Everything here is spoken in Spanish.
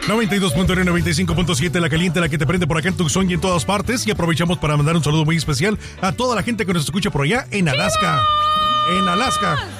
92.9, 95.7, la caliente, la que te prende por acá en Tucson y en todas partes. Y aprovechamos para mandar un saludo muy especial a toda la gente que nos escucha por allá en Alaska. En Alaska.